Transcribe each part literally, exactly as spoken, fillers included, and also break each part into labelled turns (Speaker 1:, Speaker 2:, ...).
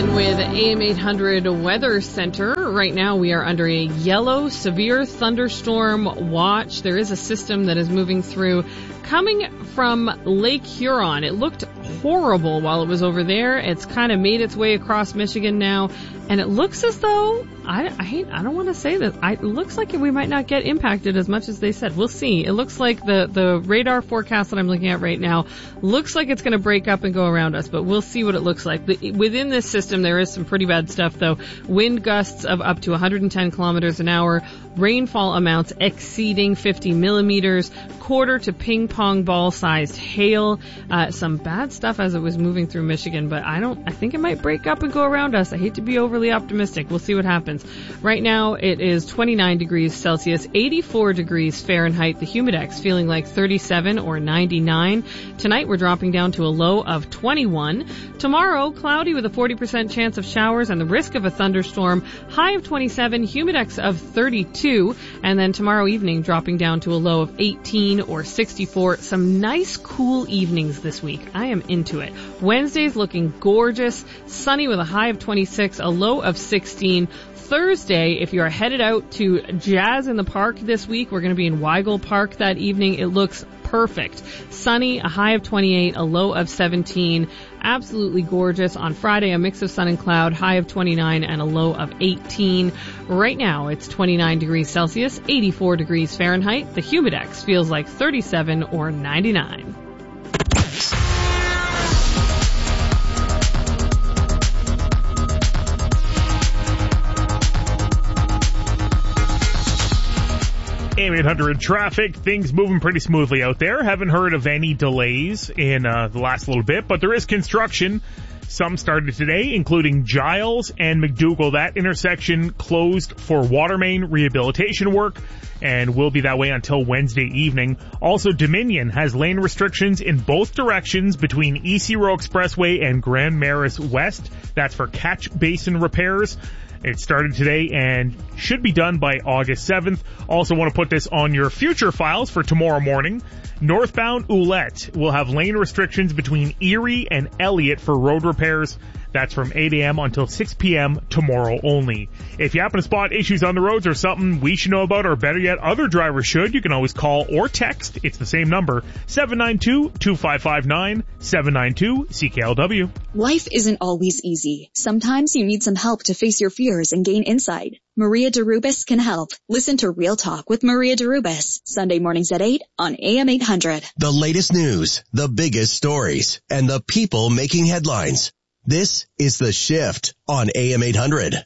Speaker 1: in with A M eight hundred Weather Center. Right now we are under a yellow severe thunderstorm watch. There is a system that is moving through coming from Lake Huron. It looked horrible while it was over there. It's kind of made its way across Michigan now, and it looks as though, I, I hate, I don't want to say this, I, it looks like we might not get impacted as much as they said. We'll see. It looks like the, the radar forecast that I'm looking at right now looks like it's going to break up and go around us, but we'll see what it looks like. The, within this system, there is some pretty bad stuff, though. Wind gusts of up to one hundred ten kilometers an hour, rainfall amounts exceeding fifty millimeters, quarter to ping pong ball sized hail, uh, some bad stuff as it was moving through Michigan, but I don't, I think it might break up and go around us. I hate to be overly optimistic. We'll see what happens. Right now it is twenty-nine degrees Celsius, eighty-four degrees Fahrenheit. The humidex feeling like thirty-seven or ninety-nine. Tonight we're dropping down to a low of twenty-one. Tomorrow, cloudy with a forty percent chance of showers and the risk of a thunderstorm. High of twenty-seven, humidex of thirty-two. And then tomorrow evening dropping down to a low of eighteen or sixty-four. Some nice cool evenings this week. I am into it. Wednesday's looking gorgeous. Sunny with a high of twenty-six, a low of sixteen. Thursday, if you are headed out to Jazz in the Park this week, we're going to be in Weigel Park that evening. It looks perfect. Sunny, a high of twenty-eight, a low of seventeen. Absolutely gorgeous. On Friday, a mix of sun and cloud, high of twenty-nine and a low of eighteen. Right now, it's twenty-nine degrees Celsius, eighty-four degrees Fahrenheit. The humidex feels like thirty-seven or ninety-nine.
Speaker 2: A M eight hundred traffic, things moving pretty smoothly out there. Haven't heard of any delays in uh, the last little bit, but there is construction. Some started today, including Giles and McDougall. That intersection closed for water main rehabilitation work and will be that way until Wednesday evening. Also, Dominion has lane restrictions in both directions between E C Row Expressway and Grand Maris West. That's for catch basin repairs. It started today and should be done by August seventh. Also want to put this on your future files for tomorrow morning. Northbound Ouellette will have lane restrictions between Erie and Elliott for road repairs. That's from eight a.m. until six p.m. tomorrow only. If you happen to spot issues on the roads or something we should know about, or better yet, other drivers should, you can always call or text. It's the same number, seven nine two, two five five nine, seven nine two, C K L W.
Speaker 3: Life isn't always easy. Sometimes you need some help to face your fears and gain insight. Maria Derubis can help. Listen to Real Talk with Maria Derubis, Sunday mornings at eight on A M eight hundred.
Speaker 4: The latest news, the biggest stories, and the people making headlines. This is The Shift on A M eight hundred.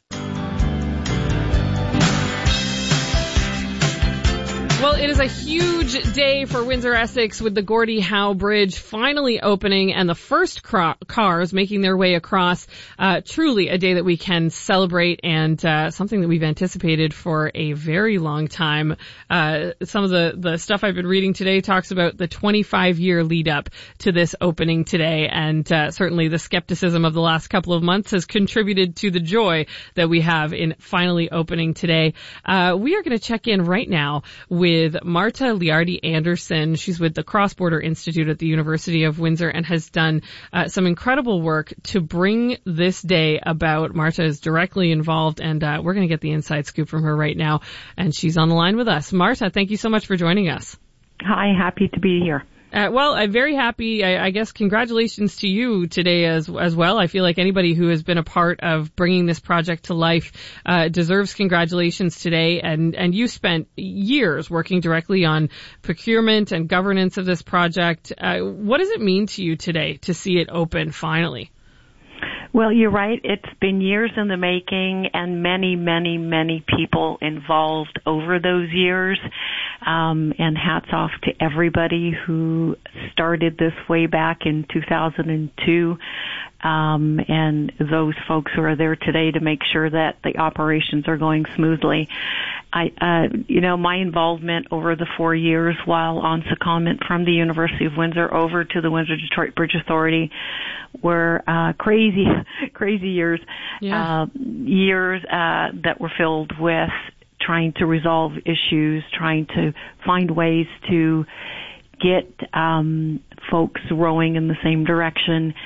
Speaker 1: Well, it is a huge day for Windsor-Essex with the Gordie Howe Bridge finally opening and the first cro- cars making their way across. Uh, truly a day that we can celebrate and uh, something that we've anticipated for a very long time. Uh, some of the, the stuff I've been reading today talks about the twenty-five year lead up to this opening today, and uh, certainly the skepticism of the last couple of months has contributed to the joy that we have in finally opening today. Uh, we are going to check in right now with with Marta Liardi Anderson. She's with the Cross Border Institute at the University of Windsor and has done uh, some incredible work to bring this day about. Marta is directly involved, and uh, we're going to get the inside scoop from her right now, and she's on the line with us. Marta, thank you so much for joining us.
Speaker 5: Hi, happy to be here.
Speaker 1: Uh, well, I'm very happy. I, I guess congratulations to you today as as well. I feel like anybody who has been a part of bringing this project to life uh, deserves congratulations today. And, and you spent years working directly on procurement and governance of this project. Uh, what does it mean to you today to see it open finally?
Speaker 5: Well, you're right. It's been years in the making and many, many, many people involved over those years. Um, and hats off to everybody who started this way back in two thousand two. Um, and those folks who are there today to make sure that the operations are going smoothly. I, uh, you know, my involvement over the four years while on secondment from the University of Windsor over to the Windsor-Detroit Bridge Authority were uh, crazy, crazy years,
Speaker 1: yeah.
Speaker 5: uh, years uh, that were filled with trying to resolve issues, trying to find ways to get um, folks rowing in the same direction.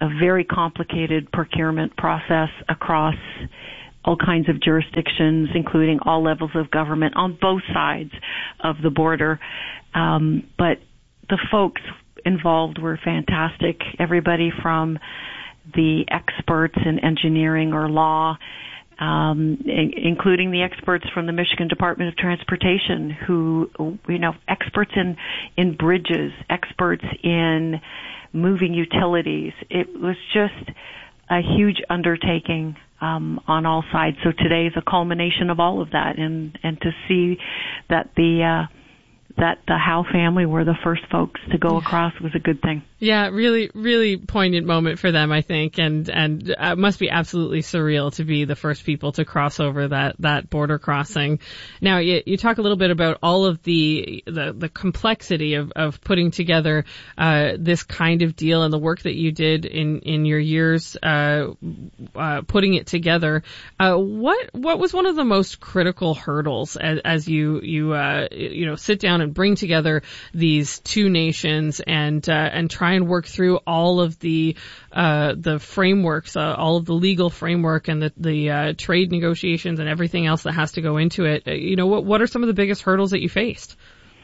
Speaker 5: a very complicated procurement process across all kinds of jurisdictions, including all levels of government on both sides of the border. Um, but the folks involved were fantastic. Everybody from the experts in engineering or law, um, in, including the experts from the Michigan Department of Transportation, who, you know, experts in, in bridges, experts in moving utilities. It was just a huge undertaking um, on all sides. So today is a culmination of all of that, and, and to see that the uh, that the Howe family were the first folks to go across was a good thing.
Speaker 1: Yeah, really, really poignant moment for them, I think, and and it must be absolutely surreal to be the first people to cross over that that border crossing. Now, you, you talk a little bit about all of the the, the complexity of, of putting together uh, this kind of deal and the work that you did in in your years uh, uh, putting it together. Uh, what what was one of the most critical hurdles as, as you you uh, you know sit down and bring together these two nations and uh, and try and work through all of the uh, the frameworks, uh, all of the legal framework and the the uh, trade negotiations and everything else that has to go into it? Uh, you know, what what are some of the biggest hurdles that you faced?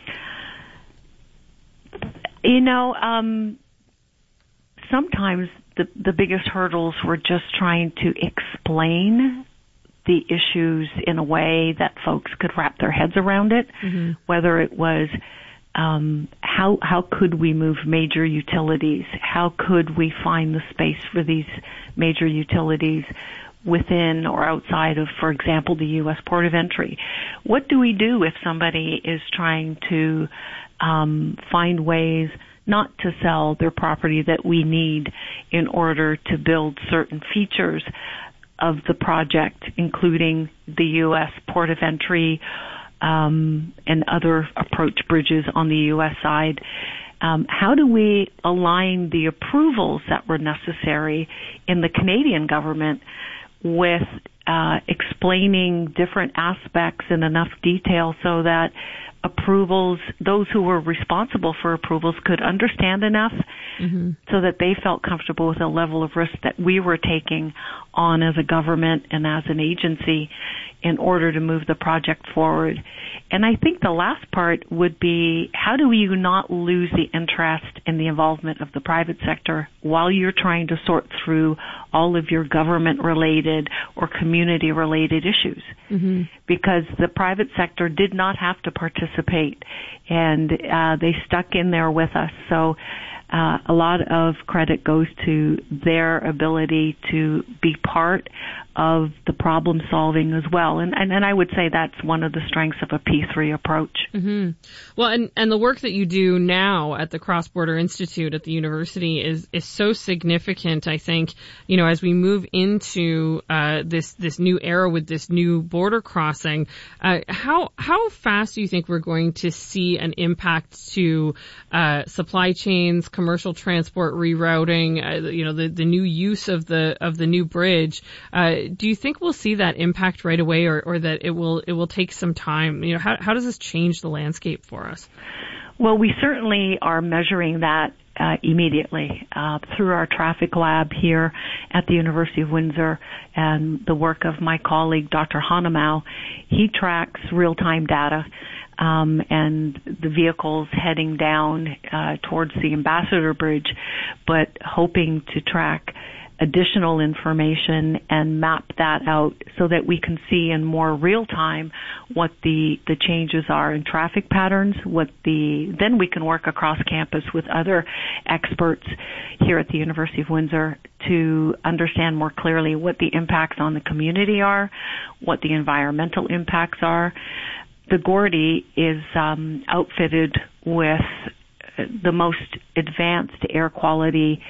Speaker 5: You know, um, sometimes the the biggest hurdles were just trying to explain the issues in a way that folks could wrap their heads around it, mm-hmm. whether it was um, how how could we move major utilities? How could we find the space for these major utilities within or outside of, for example, the U S port of entry? What do we do if somebody is trying to um, find ways not to sell their property that we need in order to build certain features of the project, including the U S port of entry um, and other approach bridges on the U S side? Um, how do we align the approvals that were necessary in the Canadian government with uh, explaining different aspects in enough detail so that approvals, those who were responsible for approvals, could understand enough mm-hmm. so that they felt comfortable with the level of risk that we were taking on as a government and as an agency in order to move the project forward. And I think the last part would be, how do you not lose the interest and the involvement of the private sector while you're trying to sort through all of your government-related or community-related issues? Mm-hmm. Because the private sector did not have to participate, and uh, they stuck in there with us. So uh, a lot of credit goes to their ability to be part of the problem solving as well. And, and, and I would say that's one of the strengths of a P three approach.
Speaker 1: Mm-hmm. Well, and, and the work that you do now at the Cross Border Institute at the university is, is so significant, I think, you know, as we move into uh, this, this new era with this new border crossing. Uh, how, how fast do you think we're going to see an impact to uh, supply chains, commercial transport rerouting, uh, you know, the, the new use of the, of the new bridge? Uh, do you think we'll see that impact right away, or, or that it will it will take some time? You know, how how does this change the landscape for us?
Speaker 5: Well, we certainly are measuring that uh, immediately uh, through our traffic lab here at the University of Windsor and the work of my colleague, Doctor Hannemau. He tracks real-time data um, and the vehicles heading down uh, towards the Ambassador Bridge, but hoping to track additional information and map that out so that we can see in more real time what the, the changes are in traffic patterns, what the, then we can work across campus with other experts here at the University of Windsor to understand more clearly what the impacts on the community are, what the environmental impacts are. The Gordy is um, outfitted with the most advanced air quality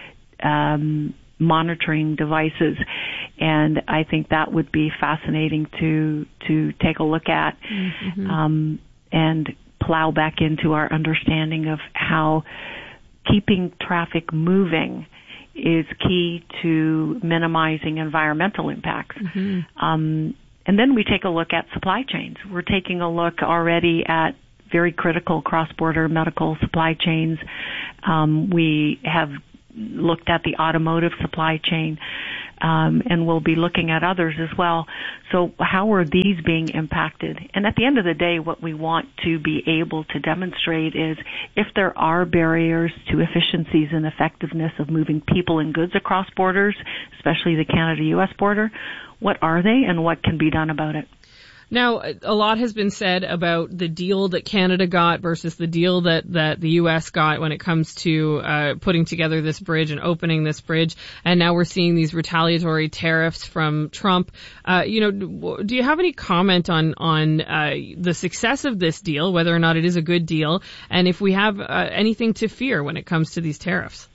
Speaker 5: um monitoring devices, and I think that would be fascinating to to take a look at mm-hmm. um, and plow back into our understanding of how keeping traffic moving is key to minimizing environmental impacts. Mm-hmm. Um, and then we take a look at supply chains. We're taking a look already at very critical cross-border medical supply chains. Um, we have looked at the automotive supply chain, um, and we'll be looking at others as well. So how are these being impacted? And at the end of the day, what we want to be able to demonstrate is if there are barriers to efficiencies and effectiveness of moving people and goods across borders, especially the Canada-U S border, what are they and what can be done about it?
Speaker 1: Now, a lot has been said about the deal that Canada got versus the deal that, that the U S got when it comes to uh, putting together this bridge and opening this bridge. And now we're seeing these retaliatory tariffs from Trump. Uh, you know, do you have any comment on on uh, the success of this deal, whether or not it is a good deal, and if we have uh, anything to fear when it comes to these tariffs?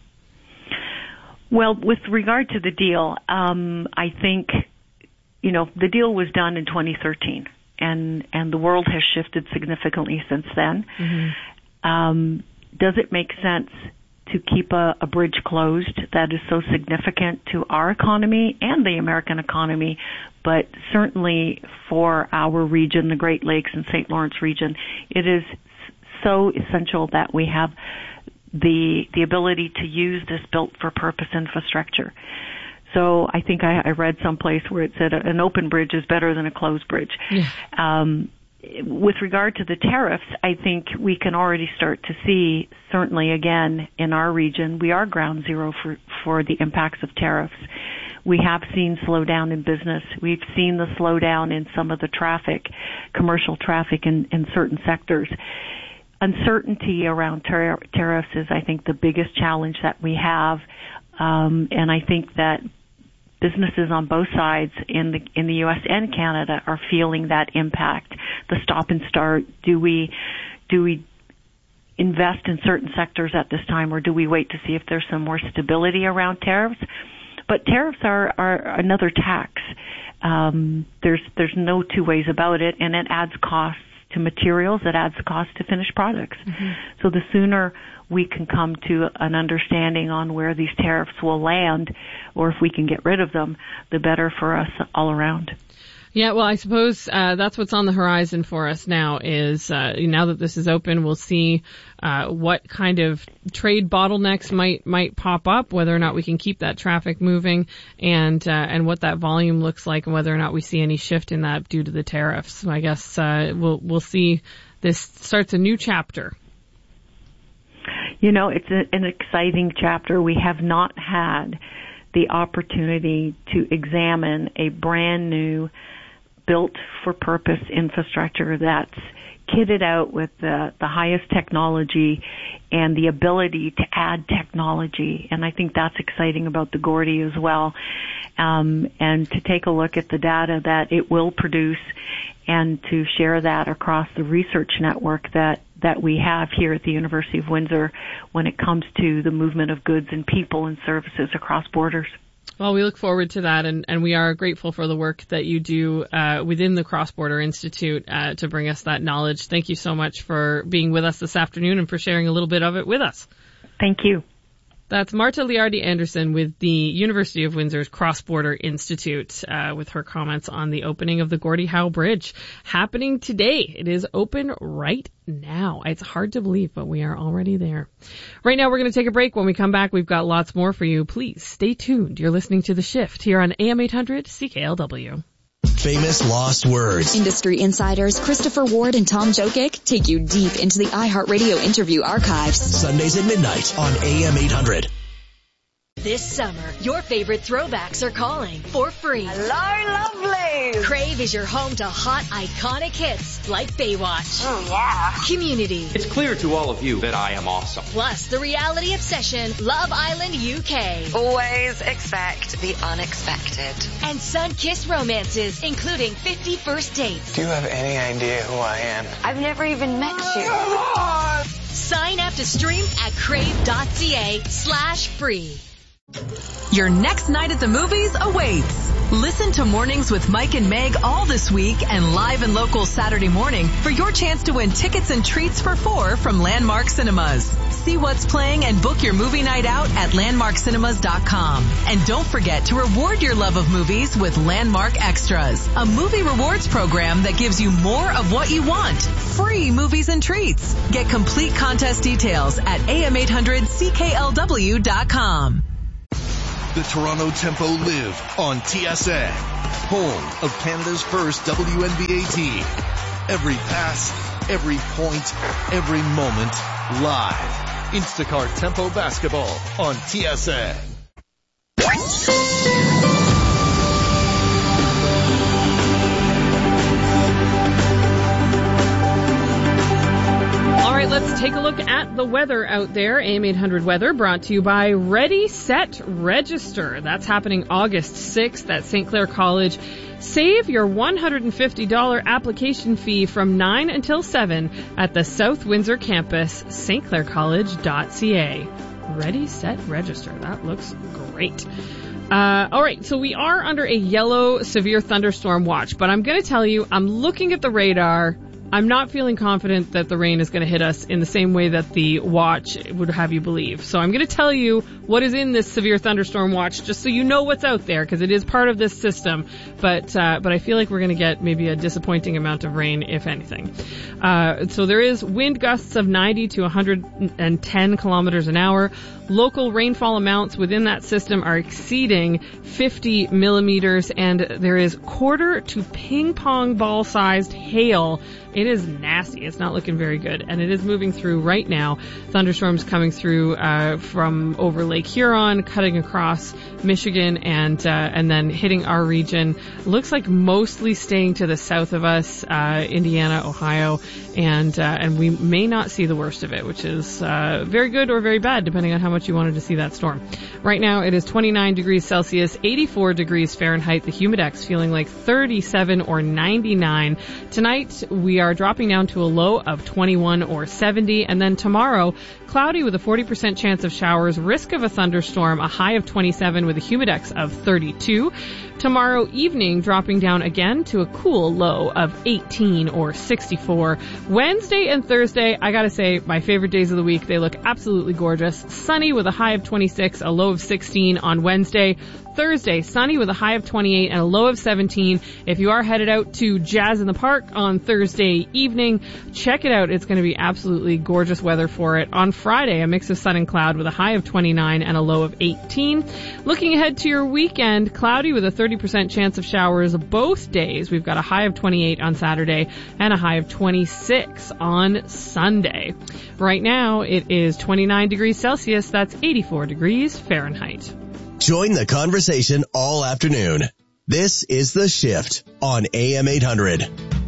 Speaker 5: Well, with regard to the deal, um, I think, you know, the deal was done in twenty thirteen, and, and the world has shifted significantly since then. Mm-hmm. Um, does it make sense to keep a, a bridge closed that is so significant to our economy and the American economy, but certainly for our region, the Great Lakes and Saint Lawrence region, it is so essential that we have the the ability to use this built-for-purpose infrastructure. So I think I, I read someplace where it said an open bridge is better than a closed bridge. Yeah. Um, with regard to the tariffs, I think we can already start to see, certainly again in our region, we are ground zero for, for the impacts of tariffs. We have seen slowdown in business. We've seen the slowdown in some of the traffic, commercial traffic in, in certain sectors. Uncertainty around tar- tariffs is, I think, the biggest challenge that we have. Um, and I think that businesses on both sides in the in the U S and Canada are feeling that impact. The stop and start. Do we do we invest in certain sectors at this time, or do we wait to see if there's some more stability around tariffs? But tariffs are, are another tax. Um, there's there's no two ways about it, and it adds costs to materials. It adds cost to finished products. Mm-hmm. So the sooner we can come to an understanding on where these tariffs will land, or if we can get rid of them, the better for us all around.
Speaker 1: Yeah, well, I suppose uh, that's what's on the horizon for us now is uh, now that this is open, we'll see uh, what kind of trade bottlenecks might might pop up, whether or not we can keep that traffic moving, and uh, and what that volume looks like, and whether or not we see any shift in that due to the tariffs. So I guess uh, we'll we'll see. This starts a new chapter.
Speaker 5: You know, it's a, an exciting chapter. We have not had the opportunity to examine a brand new built-for-purpose infrastructure that's kitted out with the, the highest technology and the ability to add technology. And I think that's exciting about the Gordy as well. Um, and to take a look at the data that it will produce and to share that across the research network that, that we have here at the University of Windsor when it comes to the movement of goods and people and services across borders.
Speaker 1: Well, we look forward to that, and, and we are grateful for the work that you do uh, within the Cross Border Institute uh, to bring us that knowledge. Thank you so much for being with us this afternoon and for sharing a little bit of it with us.
Speaker 5: Thank you.
Speaker 1: That's Marta Liardi-Anderson with the University of Windsor's Cross Border Institute uh, with her comments on the opening of the Gordie Howe Bridge happening today. It is open right now. It's hard to believe, but we are already there. Right now, we're going to take a break. When we come back, we've got lots more for you. Please stay tuned. You're listening to The Shift here on A M eight hundred C K L W.
Speaker 4: Famous Lost Words.
Speaker 3: Industry insiders Christopher Ward and Tom Jokic take you deep into the iHeartRadio interview archives.
Speaker 4: Sundays at midnight on A M eight hundred.
Speaker 6: This summer, your favorite throwbacks are calling for free.
Speaker 7: Hello, lovely.
Speaker 6: Crave is your home to hot, iconic hits like Baywatch.
Speaker 7: Oh, yeah.
Speaker 6: Community.
Speaker 8: It's clear to all of you that I am awesome.
Speaker 6: Plus, the reality obsession, Love Island U K.
Speaker 7: Always expect the unexpected.
Speaker 6: And sun-kissed romances, including fifty First Dates.
Speaker 9: Do you have any idea who I am?
Speaker 7: I've never even met you.
Speaker 6: Sign up to stream at crave.ca slash free.
Speaker 10: Your next night at the movies awaits. Listen to Mornings with Mike and Meg all this week and live and local Saturday morning for your chance to win tickets and treats for four from Landmark Cinemas. See what's playing and book your movie night out at landmark cinemas dot com. And don't forget to reward your love of movies with Landmark Extras, a movie rewards program that gives you more of what you want. Free movies and treats. Get complete contest details at A M eight hundred C K L W dot com.
Speaker 11: The Toronto Tempo live on T S N, home of Canada's first W N B A team. Every pass, every point, every moment, live. Instacart Tempo Basketball on T S N.
Speaker 1: Let's take a look at the weather out there. A M eight hundred weather brought to you by Ready, Set, Register. That's happening August sixth at Saint Clair College. Save your one hundred fifty dollars application fee from nine until seven at the South Windsor campus, s t clair college dot c a. Ready, Set, Register. That looks great. Uh, all right, so we are under a yellow severe thunderstorm watch, but I'm going to tell you, I'm looking at the radar. I'm not feeling confident that the rain is going to hit us in the same way that the watch would have you believe. So I'm going to tell you what is in this severe thunderstorm watch, just so you know what's out there, because it is part of this system. But uh, but I feel like we're going to get maybe a disappointing amount of rain, if anything. Uh, so there is wind gusts of ninety to one hundred ten kilometers an hour. Local rainfall amounts within that system are exceeding fifty millimeters, and there is quarter to ping pong ball sized hail. It is nasty. It's not looking very good, and it is moving through right now. Thunderstorms coming through uh, from over Lake Huron, cutting across Michigan, and uh, and then hitting our region. Looks like mostly staying to the south of us, uh, Indiana, Ohio, and uh, and we may not see the worst of it, which is uh, very good or very bad, depending on how much you wanted to see that storm. Right now, it is twenty-nine degrees Celsius, eighty-four degrees Fahrenheit. The humidex feeling like thirty-seven or ninety-nine. Tonight, we are dropping down to a low of twenty-one or seventy, and then tomorrow, cloudy with a forty percent chance of showers, risk of a thunderstorm, a high of twenty-seven with a humidex of thirty-two. Tomorrow evening, dropping down again to a cool low of eighteen or sixty-four. Wednesday and Thursday, I gotta say, my favorite days of the week. They look absolutely gorgeous. Sunny with a high of twenty-six, a low of sixteen on Wednesday. Thursday, sunny with a high of twenty-eight and a low of seventeen. If you are headed out to Jazz in the Park on Thursday evening, check it out. It's going to be absolutely gorgeous weather for it. On Friday, a mix of sun and cloud with a high of twenty-nine and a low of eighteen. Looking ahead to your weekend, cloudy with a thirty percent chance of showers both days. We've got a high of twenty-eight on Saturday and a high of twenty-six on Sunday. Right now, it is twenty-nine degrees Celsius. That's eighty-four degrees Fahrenheit.
Speaker 4: Join the conversation all afternoon. This is The Shift on A M eight hundred.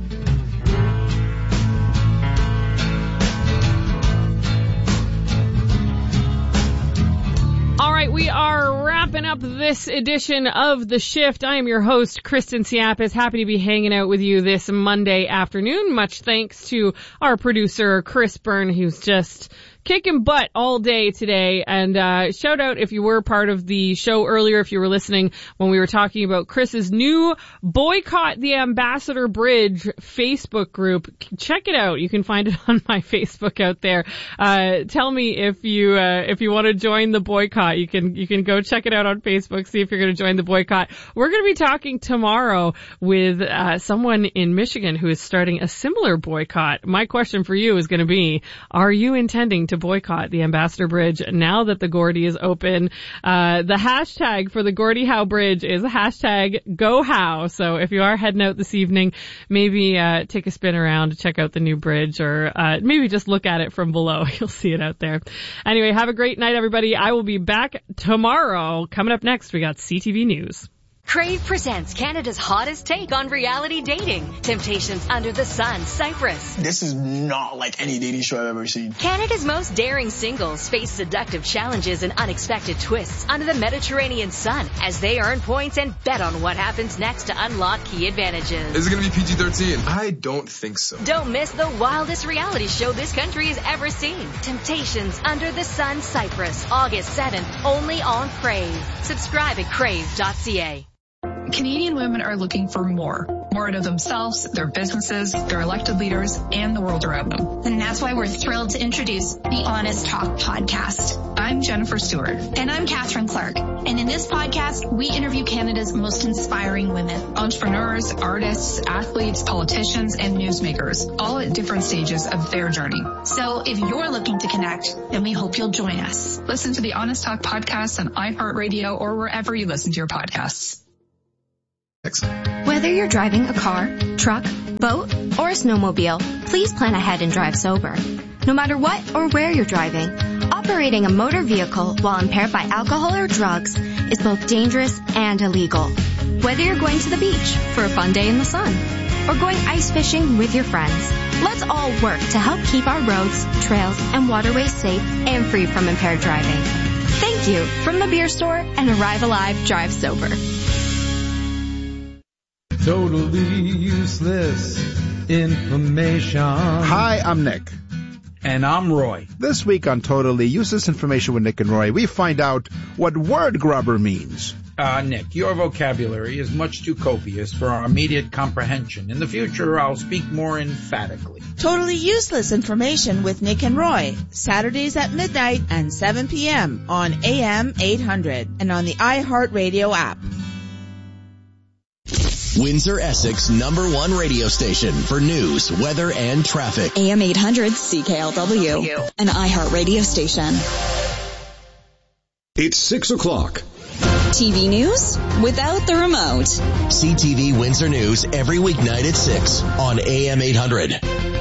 Speaker 1: All right, we are wrapping up this edition of The Shift. I am your host, Kristen Siapis. Happy to be hanging out with you this Monday afternoon. Much thanks to our producer, Chris Byrne, who's just kicking butt all day today. And uh shout out if you were part of the show earlier, if you were listening when we were talking about Chris's new Boycott the Ambassador Bridge Facebook group. Check it out. You can find it on my Facebook out there. Uh tell me if you uh if you want to join the boycott. You can you can go check it out on Facebook, see if you're going to join the boycott. We're going to be talking tomorrow with uh someone in Michigan who is starting a similar boycott. My question for you is going to be, are you intending to boycott the Ambassador Bridge now that the Gordie is open? Uh, the hashtag for the Gordie Howe Bridge is hashtag GoHowe. So if you are heading out this evening, maybe uh, take a spin around to check out the new bridge, or uh, maybe just look at it from below. You'll see it out there. Anyway, have a great night, everybody. I will be back tomorrow. Coming up next, we got C T V News.
Speaker 6: Crave presents Canada's hottest take on reality dating. Temptations Under the Sun, Cyprus.
Speaker 9: This is not like any dating show I've ever seen.
Speaker 6: Canada's most daring singles face seductive challenges and unexpected twists under the Mediterranean sun as they earn points and bet on what happens next to unlock key advantages.
Speaker 12: Is it going to be P G thirteen? I don't think so.
Speaker 6: Don't miss the wildest reality show this country has ever seen. Temptations Under the Sun, Cyprus, August seventh, only on Crave. Subscribe at crave dot c a.
Speaker 13: Canadian women are looking for more. More out of themselves, their businesses, their elected leaders, and the world around them.
Speaker 14: And that's why we're thrilled to introduce the Honest Talk podcast.
Speaker 13: I'm Jennifer Stewart.
Speaker 14: And I'm Catherine Clark. And in this podcast, we interview Canada's most inspiring women.
Speaker 13: Entrepreneurs, artists, athletes, politicians, and newsmakers, all at different stages of their journey.
Speaker 14: So if you're looking to connect, then we hope you'll join us.
Speaker 13: Listen to the Honest Talk podcast on iHeartRadio or wherever you listen to your podcasts.
Speaker 15: Whether you're driving a car, truck, boat, or a snowmobile, please plan ahead and drive sober. No matter what or where you're driving, operating a motor vehicle while impaired by alcohol or drugs is both dangerous and illegal. Whether you're going to the beach for a fun day in the sun or going ice fishing with your friends, let's all work to help keep our roads, trails, and waterways safe and free from impaired driving. Thank you from the Beer Store and Arrive Alive Drive Sober.
Speaker 16: Totally useless information.
Speaker 17: Hi, I'm Nick.
Speaker 18: And I'm Roy.
Speaker 17: This week on Totally Useless Information with Nick and Roy, we find out what word grubber means.
Speaker 18: Uh, Nick, your vocabulary is much too copious for our immediate comprehension. In the future, I'll speak more emphatically.
Speaker 19: Totally Useless Information with Nick and Roy, Saturdays at midnight and seven p.m. on A M eight hundred and on the iHeartRadio app.
Speaker 4: Windsor, Essex, number one radio station for news, weather, and traffic.
Speaker 3: A M eight hundred C K L W, an iHeart radio station.
Speaker 20: It's six o'clock.
Speaker 3: T V news without the remote.
Speaker 4: C T V Windsor News every weeknight at six on A M eight hundred.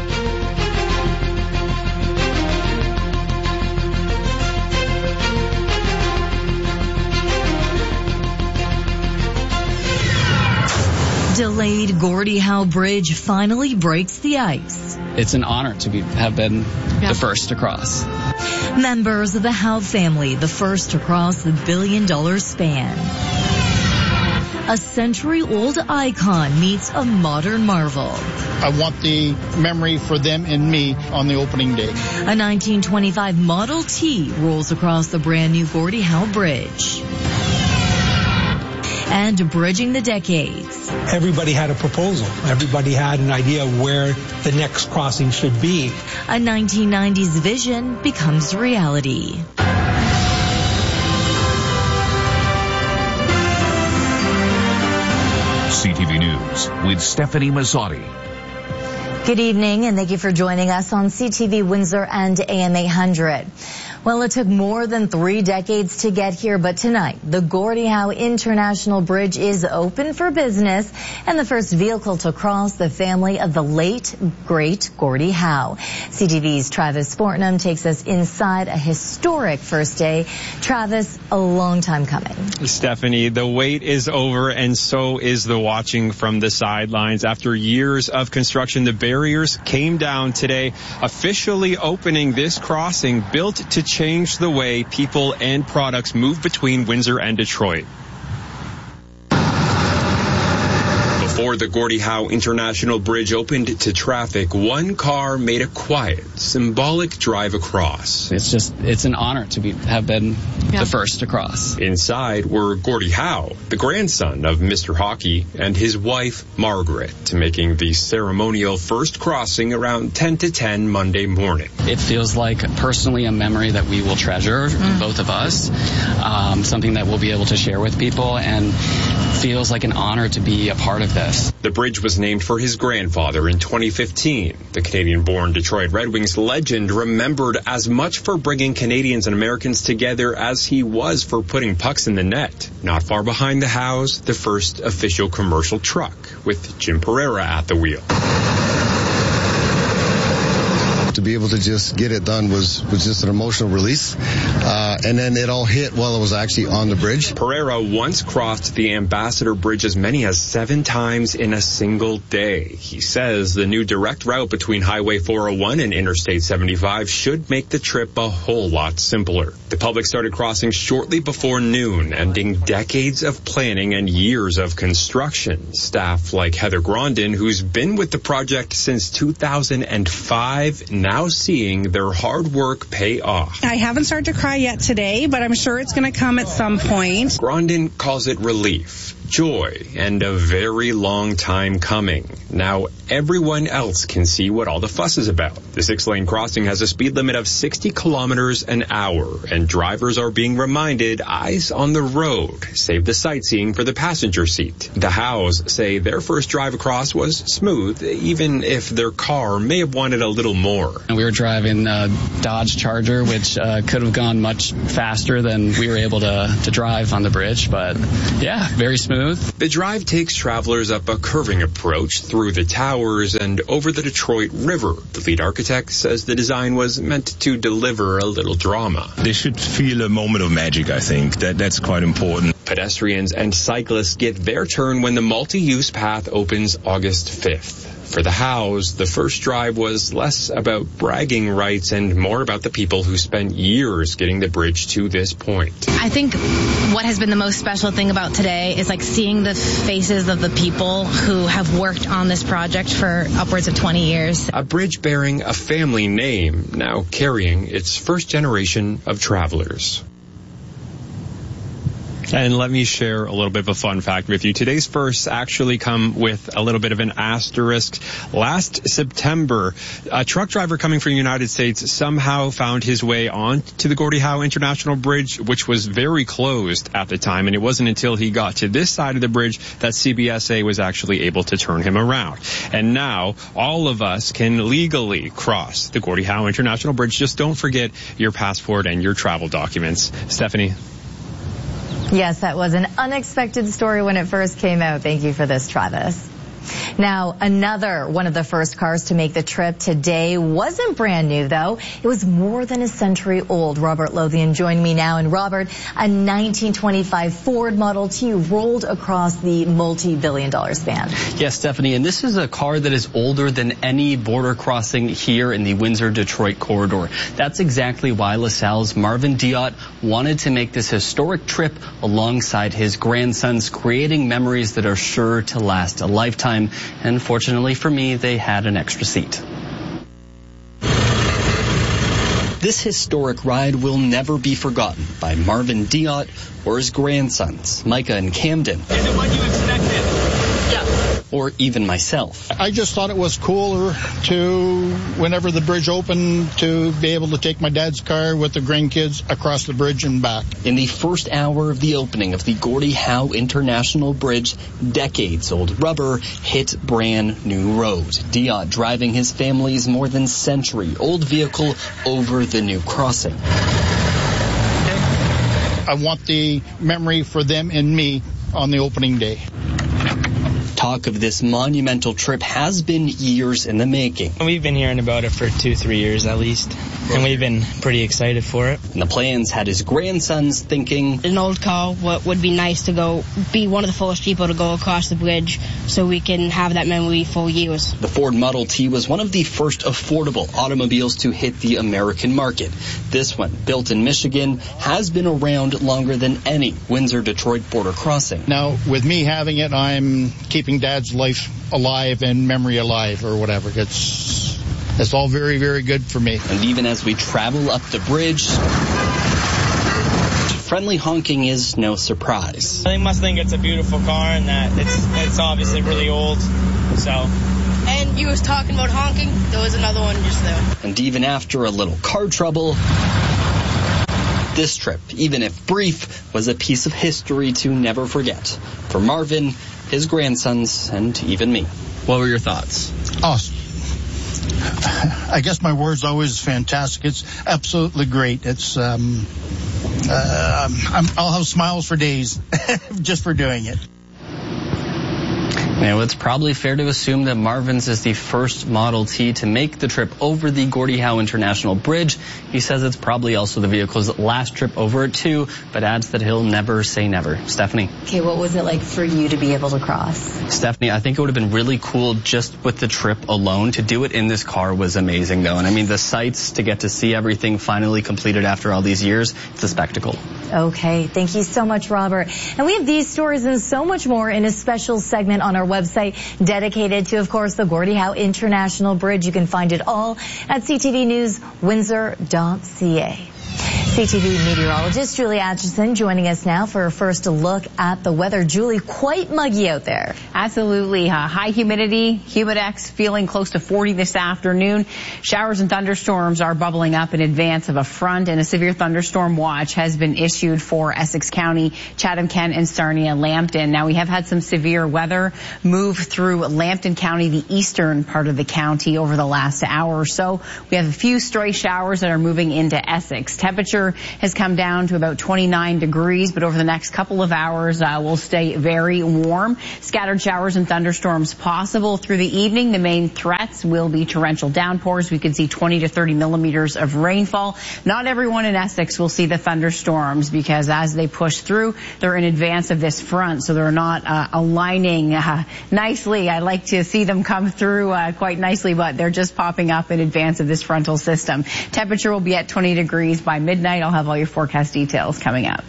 Speaker 21: Delayed Gordie Howe Bridge finally breaks the ice.
Speaker 22: It's an honor to be, have been yeah. the first to cross.
Speaker 21: Members of the Howe family, the first to cross the billion-dollar span. A century-old icon meets a modern marvel.
Speaker 23: I want the memory for them and me on the opening day.
Speaker 21: A nineteen twenty-five Model T rolls across the brand-new Gordie Howe Bridge. And bridging the decades.
Speaker 24: Everybody had a proposal. Everybody had an idea where the next crossing should be.
Speaker 21: A nineteen nineties vision becomes reality.
Speaker 25: C T V News with Stephanie Mazzotti.
Speaker 26: Good evening, and thank you for joining us on C T V Windsor and A M eight hundred. Well, it took more than three decades to get here, but tonight, the Gordie Howe International Bridge is open for business, and the first vehicle to cross the family of the late, great Gordie Howe. C T V's Travis Fortnum takes us inside a historic first day. Travis, a long time coming.
Speaker 27: Stephanie, the wait is over, and so is the watching from the sidelines. After years of construction, the barriers came down today, officially opening this crossing built to change the way people and products move between Windsor and Detroit. Before the Gordie Howe International Bridge opened to traffic, one car made a quiet, symbolic drive across.
Speaker 22: It's just, it's an honor to be have been yeah. the first to cross.
Speaker 27: Inside were Gordie Howe, the grandson of Mister Hockey, and his wife, Margaret, making the ceremonial first crossing around ten to ten Monday morning.
Speaker 22: It feels like personally a memory that we will treasure, mm. both of us, um, something that we'll be able to share with people, and feels like an honor to be a part of this.
Speaker 27: The bridge was named for his grandfather in twenty fifteen. The Canadian-born Detroit Red Wings legend remembered as much for bringing Canadians and Americans together as he was for putting pucks in the net. Not far behind the Howes, the first official commercial truck, with Jim Pereira at the wheel.
Speaker 28: To be able to just get it done was, was just an emotional release. Uh, and then it all hit while I was actually on the bridge.
Speaker 27: Pereira once crossed the Ambassador Bridge as many as seven times in a single day. He says the new direct route between Highway four oh one and Interstate seventy-five should make the trip a whole lot simpler. The public started crossing shortly before noon, ending decades of planning and years of construction. Staff like Heather Grondin, who's been with the project since two thousand five, now seeing their hard work pay off.
Speaker 29: I haven't started to cry yet today, but I'm sure it's going to come at some point.
Speaker 27: Grondin calls it relief. joy, and a very long time coming. Now everyone else can see what all the fuss is about. The six-lane crossing has a speed limit of sixty kilometers an hour, and drivers are being reminded eyes on the road. Save the sightseeing for the passenger seat. The Howes say their first drive across was smooth, even if their car may have wanted a little more.
Speaker 22: And we were driving a Dodge Charger, which uh, could have gone much faster than we were able to, to drive on the bridge, but yeah, very smooth.
Speaker 27: The drive takes travelers up a curving approach through the towers and over the Detroit River. The lead architect says the design was meant to deliver a little drama.
Speaker 1: They should feel a moment of magic, I think. That That's quite important.
Speaker 27: Pedestrians and cyclists get their turn when the multi-use path opens August fifth. For the Howes, the first drive was less about bragging rights and more about the people who spent years getting the bridge to this point.
Speaker 2: I think what has been the most special thing about today is like seeing the faces of the people who have worked on this project for upwards of twenty years.
Speaker 27: A bridge bearing a family name, now carrying its first generation of travelers. And let me share a little bit of a fun fact with you. Today's firsts actually come with a little bit of an asterisk. Last September, a truck driver coming from the United States somehow found his way on to the Gordie Howe International Bridge, which was very closed at the time. And it wasn't until he got to this side of the bridge that C B S A was actually able to turn him around. And now all of us can legally cross the Gordie Howe International Bridge. Just don't forget your passport and your travel documents. Stephanie?
Speaker 26: Yes, that was an unexpected story when it first came out. Thank you for this, Travis. Now, another one of the first cars to make the trip today wasn't brand new, though. It was more than a century old. Robert Lothian joined me now. And Robert, a nineteen twenty-five Ford Model T rolled across the multi-billion dollar span.
Speaker 5: Yes, Stephanie, and this is a car that is older than any border crossing here in the Windsor-Detroit corridor. That's exactly why LaSalle's Marvin Diot wanted to make this historic trip alongside his grandsons, creating memories that are sure to last a lifetime. And fortunately for me, they had an extra seat. This historic ride will never be forgotten by Marvin Diot or his grandsons, Micah and Camden. Is it what you expected? Yeah. Or even myself.
Speaker 23: I just thought it was cooler to, whenever the bridge opened, to be able to take my dad's car with the grandkids across the bridge and back.
Speaker 5: In the first hour of the opening of the Gordie Howe International Bridge, decades-old rubber hit brand new road. Diot driving his family's more than century-old vehicle over the new crossing.
Speaker 23: I want the memory for them and me on the opening day.
Speaker 5: Talk of this monumental trip has been years in the making.
Speaker 7: We've been hearing about it for two, three years at least, and we've been pretty excited for it.
Speaker 5: And the plans had his grandsons thinking,
Speaker 8: an old car would be nice to go be one of the first people to go across the bridge so we can have that memory for years.
Speaker 5: The Ford Model T was one of the first affordable automobiles to hit the American market. This one, built in Michigan, has been around longer than any Windsor-Detroit border crossing.
Speaker 23: Now, with me having it, I'm keeping Dad's life alive and memory alive or whatever. It's it's all very, very good for me.
Speaker 5: And even as we travel up the bridge, friendly honking is no surprise.
Speaker 7: They must think it's a beautiful car and that it's it's obviously really old. So.
Speaker 8: And you was talking about honking. There was another one just there.
Speaker 5: And even after a little car trouble, this trip, even if brief, was a piece of history to never forget. For Marvin, his grandsons, and even me. What were your thoughts?
Speaker 23: Oh, I guess my word's always fantastic. It's absolutely great. It's um, uh, I'm, I'll have smiles for days just for doing it.
Speaker 5: Now, it's probably fair to assume that Marvin's is the first Model T to make the trip over the Gordie Howe International Bridge. He says it's probably also the vehicle's last trip over it, too, but adds that he'll never say never. Stephanie?
Speaker 26: Okay, what was it like for you to be able to cross?
Speaker 5: Stephanie, I think it would have been really cool just with the trip alone. To do it in this car was amazing, though. And I mean, the sights, to get to see everything finally completed after all these years, it's a spectacle.
Speaker 26: Okay, thank you so much, Robert. And we have these stories and so much more in a special segment on our website dedicated to, of course, the Gordie Howe International Bridge. You can find it all at c t v news windsor dot c a. C T V meteorologist Julie Atchison joining us now for her first look at the weather. Julie, quite muggy out there.
Speaker 6: Absolutely. Uh, high humidity, humidex feeling close to forty this afternoon. Showers and thunderstorms are bubbling up in advance of a front, and a severe thunderstorm watch has been issued for Essex County, Chatham, Kent, and Sarnia, Lambton. Now, we have had some severe weather move through Lambton County, the eastern part of the county, over the last hour or so. We have a few stray showers that are moving into Essex. Temperature has come down to about twenty-nine degrees, but over the next couple of hours uh, will stay very warm. Scattered showers and thunderstorms possible through the evening. The main threats will be torrential downpours. We could see twenty to thirty millimeters of rainfall. Not everyone in Essex will see the thunderstorms because as they push through, they're in advance of this front, so they're not uh, aligning uh, nicely. I like to see them come through uh, quite nicely, but they're just popping up in advance of this frontal system. Temperature will be at twenty degrees by midnight. I'll have all your forecast details coming up.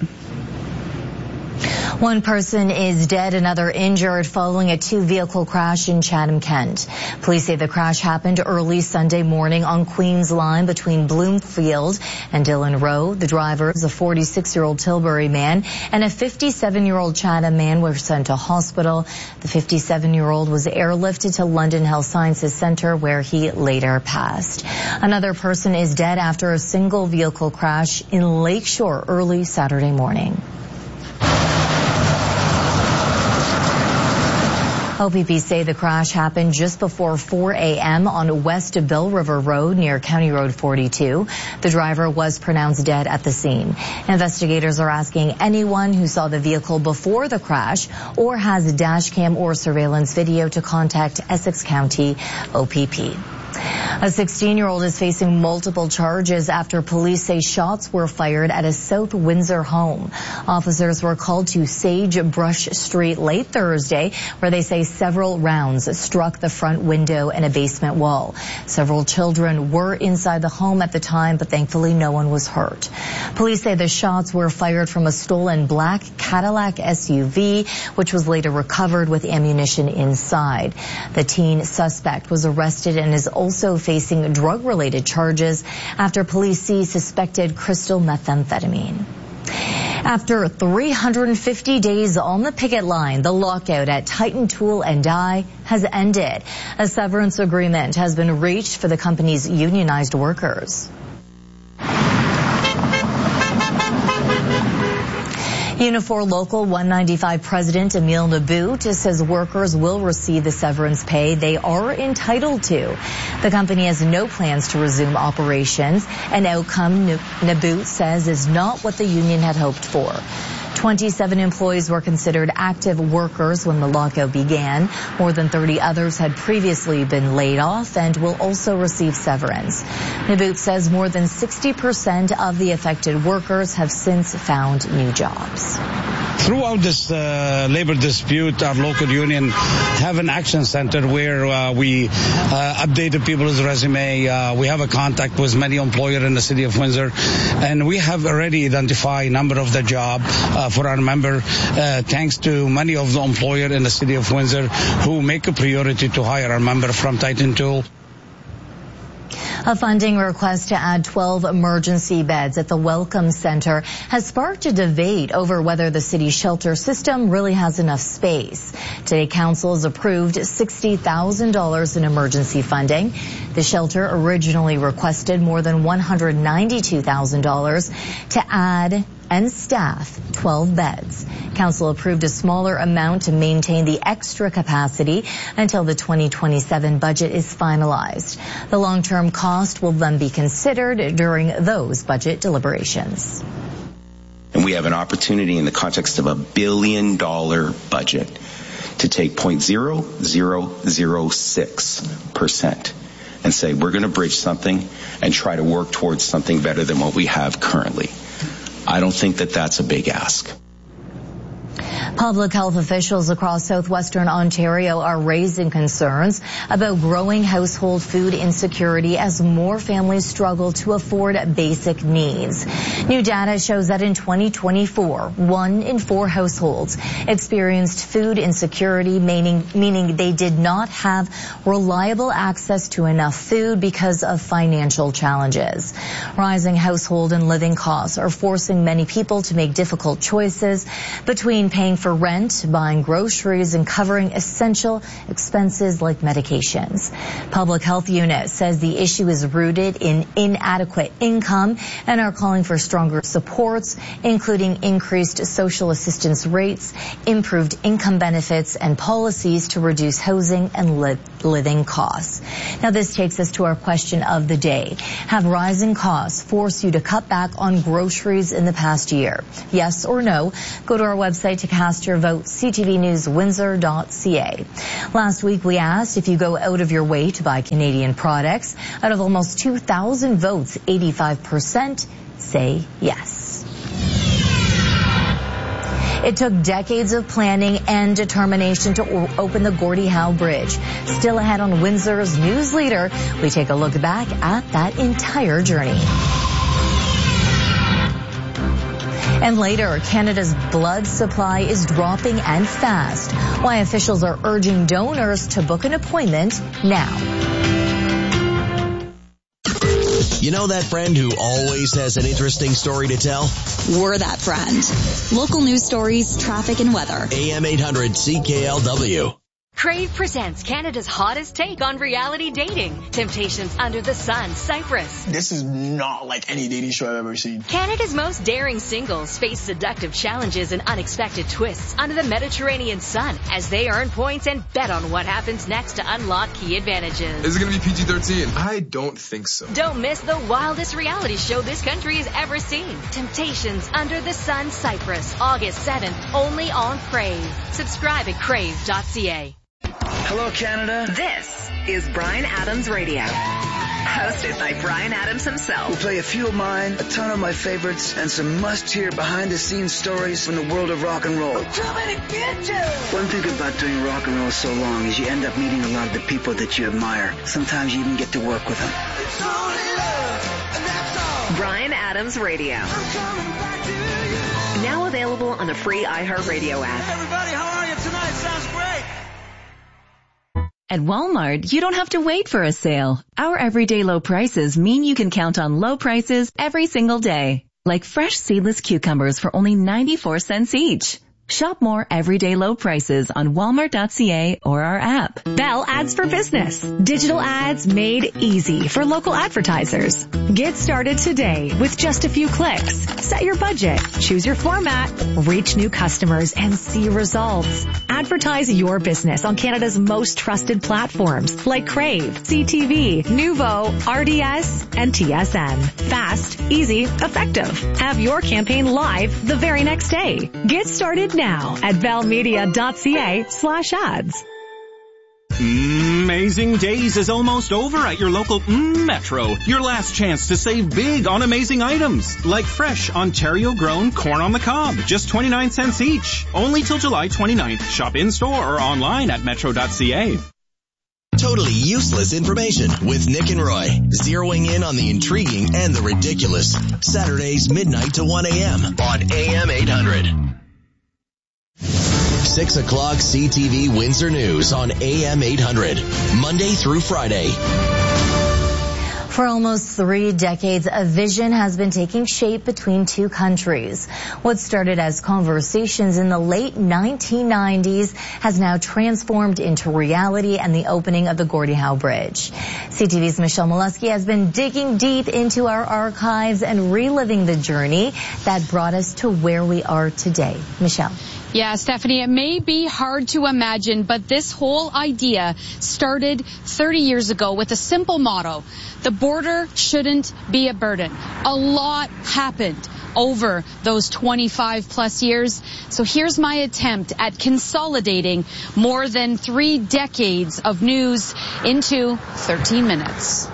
Speaker 26: One person is dead, another injured following a two-vehicle crash in Chatham, Kent. Police say the crash happened early Sunday morning on Queen's Line between Bloomfield and Dillon Road. The driver is a forty-six-year-old Tilbury man and a fifty-seven-year-old Chatham man were sent to hospital. The fifty-seven-year-old was airlifted to London Health Sciences Centre where he later passed. Another person is dead after a single-vehicle crash in Lakeshore early Saturday morning. O P P say the crash happened just before four a.m. on West Bill River Road near County Road forty-two. The driver was pronounced dead at the scene. Investigators are asking anyone who saw the vehicle before the crash or has a dash cam or surveillance video to contact Essex County O P P. A sixteen-year-old is facing multiple charges after police say shots were fired at a South Windsor home. Officers were called to Sagebrush Street late Thursday, where they say several rounds struck the front window and a basement wall. Several children were inside the home at the time, but thankfully no one was hurt. Police say the shots were fired from a stolen black Cadillac S U V, which was later recovered with ammunition inside. The teen suspect was arrested and is also facing drug-related charges after police seized suspected crystal methamphetamine. After three hundred fifty days on the picket line, the lockout at Titan Tool and Die has ended. A severance agreement has been reached for the company's unionized workers. Unifor Local one ninety-five President Emile Nabbout says workers will receive the severance pay they are entitled to. The company has no plans to resume operations, an outcome Nabbout says is not what the union had hoped for. twenty-seven employees were considered active workers when the lockout began. More than thirty others had previously been laid off and will also receive severance. Nabbout says more than sixty percent of the affected workers have since found new jobs.
Speaker 9: Throughout this uh, labor dispute, our local union have an action center where uh, we uh, updated people's resume. Uh, we have a contact with many employers in the city of Windsor, and we have already identified a number of the job uh, for our member, uh, thanks to many of the employers in the city of Windsor who make a priority to hire our member from Titan Tool.
Speaker 26: A funding request to add twelve emergency beds at the Welcome Center has sparked a debate over whether the city's shelter system really has enough space. Today, council has approved sixty thousand dollars in emergency funding. The shelter originally requested more than one hundred ninety-two thousand dollars to add and staff twelve beds. Council approved a smaller amount to maintain the extra capacity until the twenty twenty-seven budget is finalized. The long-term cost will then be considered during those budget deliberations.
Speaker 10: And we have an opportunity in the context of a billion dollar budget to take zero point zero zero zero six percent and say we're going to bridge something and try to work towards something better than what we have currently. I don't think that that's a big ask.
Speaker 26: Public health officials across southwestern Ontario are raising concerns about growing household food insecurity as more families struggle to afford basic needs. New data shows that in twenty twenty-four, one in four households experienced food insecurity, meaning, meaning they did not have reliable access to enough food because of financial challenges. Rising household and living costs are forcing many people to make difficult choices between paying for rent, buying groceries, and covering essential expenses like medications. Public Health Unit says the issue is rooted in inadequate income and are calling for stronger supports, including increased social assistance rates, improved income benefits, and policies to reduce housing and li- living costs. Now, this takes us to our question of the day. Have rising costs forced you to cut back on groceries in the past year? Yes or no? Go to our website to cast your vote, c t v news windsor dot c a. Last week we asked if you go out of your way to buy Canadian products. Out of almost two thousand votes, eighty-five percent say yes. It took decades of planning and determination to open the Gordie Howe Bridge. Still ahead on Windsor's News Leader, we take a look back at that entire journey. And later, Canada's blood supply is dropping and fast. Why officials are urging donors to book an appointment now.
Speaker 4: You know that friend who always has an interesting story to tell?
Speaker 3: We're that friend. Local news stories, traffic, and weather.
Speaker 4: A M eight hundred C K L W.
Speaker 11: Crave presents Canada's hottest take on reality dating. Temptations Under the Sun, Cyprus.
Speaker 12: This is not like any dating show I've ever seen.
Speaker 11: Canada's most daring singles face seductive challenges and unexpected twists under the Mediterranean sun as they earn points and bet on what happens next to unlock key advantages.
Speaker 12: Is it going to be P G thirteen? I don't think so.
Speaker 11: Don't miss the wildest reality show this country has ever seen. Temptations Under the Sun, Cyprus, August seventh, only on Crave. Subscribe at crave dot c a.
Speaker 13: Hello, Canada.
Speaker 14: This is Bryan Adams Radio, hosted by Bryan Adams himself.
Speaker 13: We'll play a few of mine, a ton of my favorites, and some must-hear behind-the-scenes stories from the world of rock and roll.
Speaker 14: We're coming to get you!
Speaker 13: One thing about doing rock and roll so long is you end up meeting a lot of the people that you admire. Sometimes you even get to work with them.
Speaker 14: It's only love, and that's all. Bryan Adams Radio. I'm coming back to you. Now available on the free iHeartRadio app.
Speaker 13: Hey, everybody, how are you tonight? Sounds great.
Speaker 15: At Walmart, you don't have to wait for a sale. Our everyday low prices mean you can count on low prices every single day. Like fresh seedless cucumbers for only ninety-four cents each. Shop more everyday low prices on walmart dot c a or our app.
Speaker 16: Bell Ads for Business. Digital ads made easy for local advertisers. Get started today with just a few clicks. Set your budget, choose your format, reach new customers, and see results. Advertise your business on Canada's most trusted platforms like Crave, C T V, Nuvo, R D S, and T S N. Fast, easy, effective. Have your campaign live the very next day. Get started now at bell media dot c a slash ads.
Speaker 17: Amazing Days is almost over at your local mm, Metro. Your last chance to save big on amazing items like fresh Ontario-grown corn on the cob, just twenty-nine cents each. Only till July twenty-ninth. Shop in-store or online at metro dot c a.
Speaker 4: Totally useless information with Nick and Roy, zeroing in on the intriguing and the ridiculous. Saturdays midnight to one a.m. on A M eight hundred. six o'clock C T V Windsor News on A M eight hundred, Monday through Friday.
Speaker 26: For almost three decades, a vision has been taking shape between two countries. What started as conversations in the late nineteen nineties has now transformed into reality and the opening of the Gordie Howe Bridge. C T V's Michelle Molesky has been digging deep into our archives and reliving the journey that brought us to where we are today. Michelle.
Speaker 20: Yeah, Stephanie, it may be hard to imagine, but this whole idea started thirty years ago with a simple motto. The border shouldn't be a burden. A lot happened over those twenty-five plus years. So here's my attempt at consolidating more than three decades of news into thirteen minutes.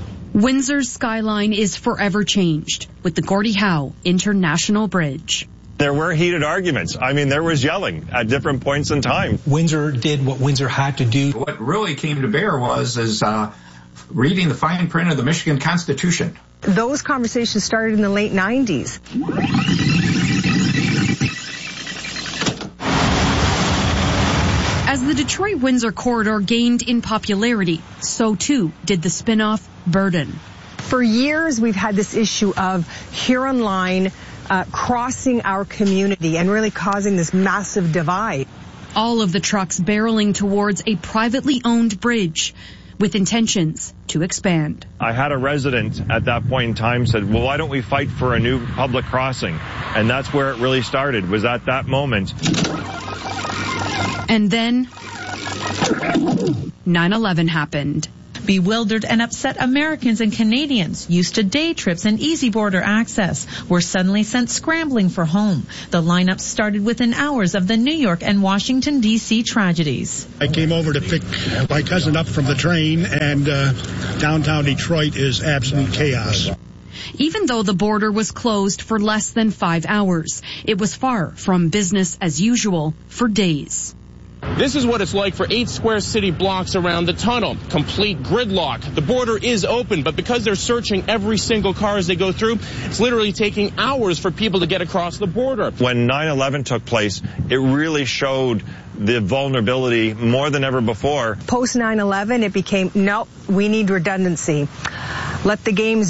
Speaker 20: Windsor's skyline is forever changed with the Gordie Howe International Bridge.
Speaker 1: There were heated arguments. I mean, there was yelling at different points in time.
Speaker 18: Windsor did what Windsor had to do.
Speaker 19: What really came to bear was is uh, reading the fine print of the Michigan Constitution.
Speaker 21: Those conversations started in the late nineties.
Speaker 20: As the Detroit-Windsor corridor gained in popularity, so too did the spin-off Burden.
Speaker 21: For years, we've had this issue of Huron Line uh, crossing our community and really causing this massive divide.
Speaker 20: All of the trucks barreling towards a privately owned bridge with intentions to expand.
Speaker 1: I had a resident at that point in time said, well, why don't we fight for a new public crossing? And that's where it really started, was at that moment.
Speaker 20: And then nine eleven happened.
Speaker 22: Bewildered and upset Americans and Canadians used to day trips and easy border access were suddenly sent scrambling for home. The lineup started within hours of the New York and Washington, D C tragedies.
Speaker 24: I came over to pick my cousin up from the train, and uh, downtown Detroit is absolute chaos.
Speaker 20: Even though the border was closed for less than five hours, it was far from business as usual for days.
Speaker 25: This is what it's like for eight square city blocks around the tunnel. Complete gridlock. The border is open, but because they're searching every single car as they go through, it's literally taking hours for people to get across the border.
Speaker 1: When nine eleven took place, it really showed the vulnerability more than ever before.
Speaker 21: Post nine eleven, it became, no, we need redundancy. Let the games